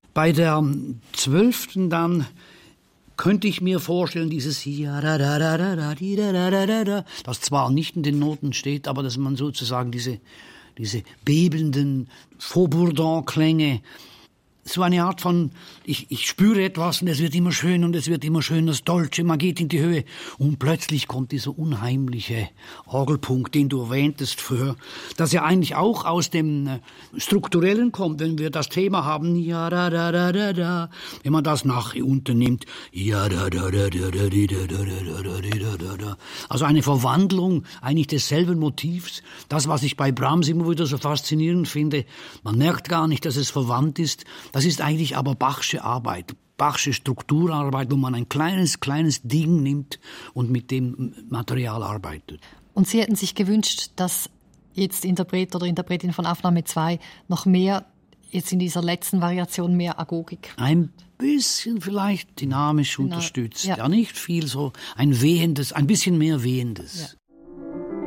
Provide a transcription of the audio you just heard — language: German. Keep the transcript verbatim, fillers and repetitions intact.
Bei der zwölften dann könnte ich mir vorstellen, dieses das zwar nicht in den Noten steht, aber dass man sozusagen diese, diese bebenden Faubourdon-Klänge, so eine Art von, ich, ich spüre etwas und es wird immer schön und es wird immer schön, das Dolce, man geht in die Höhe und plötzlich kommt dieser unheimliche Orgelpunkt, den du erwähntest früher, dass er eigentlich auch aus dem Strukturellen kommt, wenn wir das Thema haben, ja da da da da da, wenn man das nach unten nimmt, ja da da da da da da da da da, also eine Verwandlung eigentlich desselben Motivs, das was ich bei Brahms immer wieder so faszinierend finde, man merkt gar nicht, dass es verwandt ist. Das ist eigentlich aber Bachsche Arbeit, Bachsche Strukturarbeit, wo man ein kleines, kleines Ding nimmt und mit dem Material arbeitet. Und Sie hätten sich gewünscht, dass jetzt Interpret oder Interpretin von Aufnahme zwei noch mehr, jetzt in dieser letzten Variation, mehr Agogik? Ein bisschen vielleicht dynamisch genau. unterstützt. Ja. ja, nicht viel so ein wehendes, ein bisschen mehr wehendes. Ja.